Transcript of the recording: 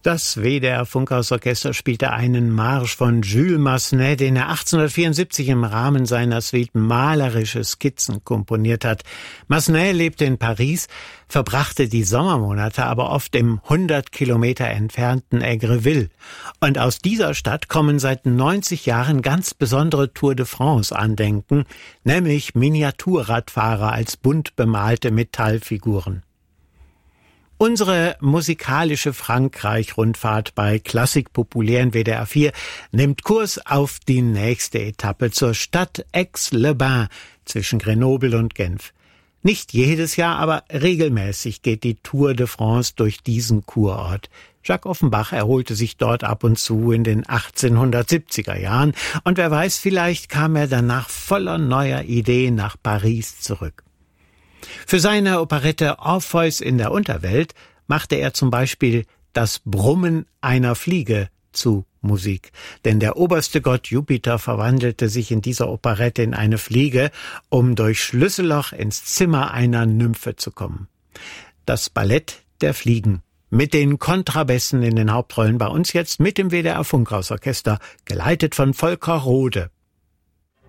Das WDR-Funkhausorchester spielte einen Marsch von Jules Massenet, den er 1874 im Rahmen seiner Suite Malerische Skizzen komponiert hat. Massenet lebte in Paris, verbrachte die Sommermonate aber oft im 100 Kilometer entfernten Aigreville. Und aus dieser Stadt kommen seit 90 Jahren ganz besondere Tour de France-Andenken, nämlich Miniaturradfahrer als bunt bemalte Metallfiguren. Unsere musikalische Frankreich-Rundfahrt bei Klassik populär in WDR 4 nimmt Kurs auf die nächste Etappe zur Stadt Aix-les-Bains zwischen Grenoble und Genf. Nicht jedes Jahr, aber regelmäßig geht die Tour de France durch diesen Kurort. Jacques Offenbach erholte sich dort ab und zu in den 1870er Jahren und wer weiß, vielleicht kam er danach voller neuer Ideen nach Paris zurück. Für seine Operette Orpheus in der Unterwelt machte er zum Beispiel das Brummen einer Fliege zu Musik. Denn der oberste Gott Jupiter verwandelte sich in dieser Operette in eine Fliege, um durch Schlüsselloch ins Zimmer einer Nymphe zu kommen. Das Ballett der Fliegen mit den Kontrabässen in den Hauptrollen bei uns jetzt mit dem WDR Funkhausorchester, geleitet von Volker Rode.